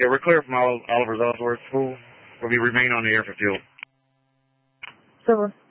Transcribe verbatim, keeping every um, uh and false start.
Yeah, we're clear from Oliver's Ellsworth. We'll, we'll be remain on the air for fuel. Silver.